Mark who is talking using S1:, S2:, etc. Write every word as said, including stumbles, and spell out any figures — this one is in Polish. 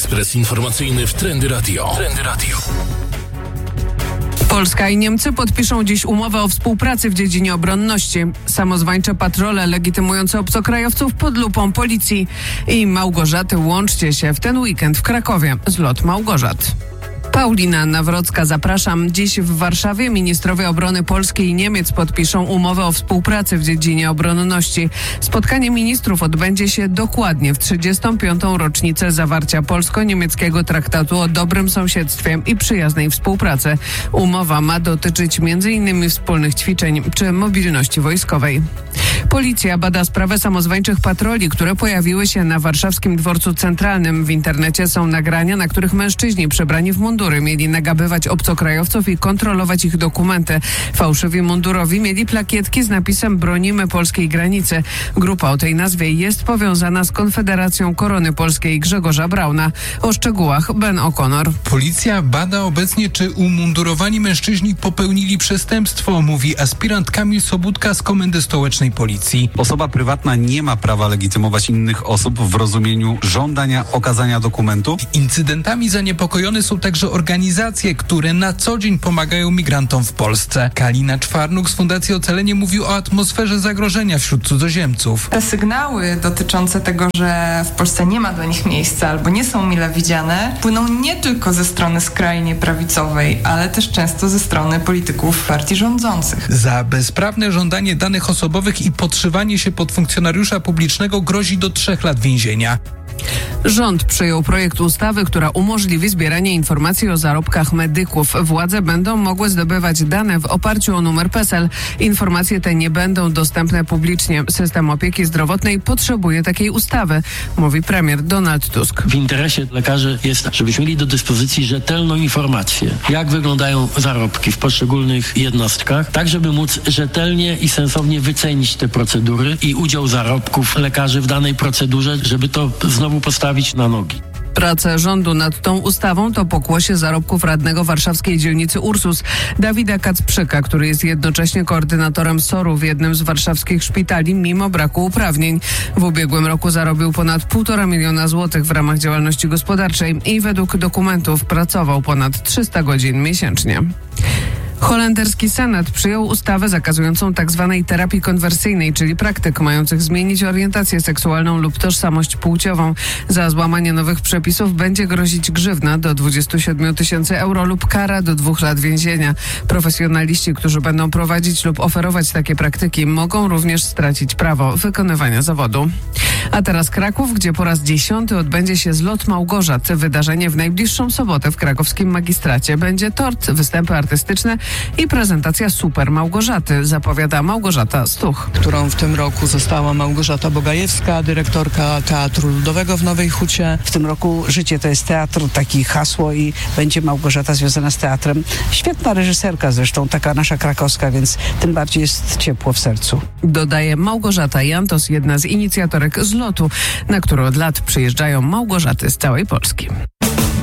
S1: Ekspres informacyjny w Trendy Radio. Trendy Radio.
S2: Polska i Niemcy podpiszą dziś umowę o współpracy w dziedzinie obronności. Samozwańcze patrole legitymujące obcokrajowców pod lupą policji. I Małgorzaty, łączcie się w ten weekend w Krakowie. Zlot Małgorzat. Paulina Nawrocka, zapraszam. Dziś w Warszawie ministrowie obrony Polski i Niemiec podpiszą umowę o współpracy w dziedzinie obronności. Spotkanie ministrów odbędzie się dokładnie w trzydziestą piątą rocznicę zawarcia polsko-niemieckiego traktatu o dobrym sąsiedztwie i przyjaznej współpracy. Umowa ma dotyczyć między innymi wspólnych ćwiczeń czy mobilności wojskowej. Policja bada sprawę samozwańczych patroli, które pojawiły się na warszawskim dworcu centralnym. W internecie są nagrania, na których mężczyźni przebrani w mundury mieli nagabywać obcokrajowców i kontrolować ich dokumenty. Fałszywi mundurowi mieli plakietki z napisem "Bronimy polskiej granicy". Grupa o tej nazwie jest powiązana z Konfederacją Korony Polskiej Grzegorza Brauna. O szczegółach Ben O'Connor.
S3: Policja bada obecnie, czy umundurowani mężczyźni popełnili przestępstwo, mówi aspirant Kamil Sobudka z Komendy Stołecznej Policji.
S4: Osoba prywatna nie ma prawa legitymować innych osób w rozumieniu żądania okazania dokumentu.
S3: Incydentami zaniepokojone są także organizacje, które na co dzień pomagają migrantom w Polsce. Kalina Czwarnuk z Fundacji Ocalenie mówił o atmosferze zagrożenia wśród cudzoziemców.
S5: Te sygnały dotyczące tego, że w Polsce nie ma dla nich miejsca albo nie są mile widziane, płyną nie tylko ze strony skrajnie prawicowej, ale też często ze strony polityków partii rządzących.
S3: Za bezprawne żądanie danych osobowych i podszywanie się pod funkcjonariusza publicznego grozi do trzech lat więzienia.
S2: Rząd przyjął projekt ustawy, która umożliwi zbieranie informacji o zarobkach medyków. Władze będą mogły zdobywać dane w oparciu o numer PESEL. Informacje te nie będą dostępne publicznie. System opieki zdrowotnej potrzebuje takiej ustawy, mówi premier Donald Tusk.
S6: W interesie lekarzy jest, żebyśmy mieli do dyspozycji rzetelną informację, jak wyglądają zarobki w poszczególnych jednostkach, tak żeby móc rzetelnie i sensownie wycenić te procedury i udział zarobków lekarzy w danej procedurze, żeby to znowu postawić na nogi.
S2: Prace rządu nad tą ustawą to pokłosie zarobków radnego warszawskiej dzielnicy Ursus Dawida Kacprzyka, który jest jednocześnie koordynatorem soru w jednym z warszawskich szpitali mimo braku uprawnień. W ubiegłym roku zarobił ponad półtora miliona złotych w ramach działalności gospodarczej i według dokumentów pracował ponad trzysta godzin miesięcznie. Holenderski Senat przyjął ustawę zakazującą tzw. terapii konwersyjnej, czyli praktyk mających zmienić orientację seksualną lub tożsamość płciową. Za złamanie nowych przepisów będzie grozić grzywna do dwudziestu siedmiu tysięcy euro lub kara do dwóch lat więzienia. Profesjonaliści, którzy będą prowadzić lub oferować takie praktyki, mogą również stracić prawo wykonywania zawodu. A teraz Kraków, gdzie po raz dziesiąty odbędzie się zlot Małgorzat. Wydarzenie w najbliższą sobotę w krakowskim magistracie. Będzie tort, występy artystyczne i prezentacja Super Małgorzaty, zapowiada Małgorzata Stuch.
S7: Którą w tym roku została Małgorzata Bogajewska, dyrektorka Teatru Ludowego w Nowej Hucie.
S8: W tym roku życie to jest teatr, takie hasło i będzie Małgorzata związana z teatrem. Świetna reżyserka zresztą, taka nasza krakowska, więc tym bardziej jest ciepło w sercu.
S2: Dodaje Małgorzata Jantos, jedna z inicjatorek zlotu, na który od lat przyjeżdżają Małgorzaty z całej Polski.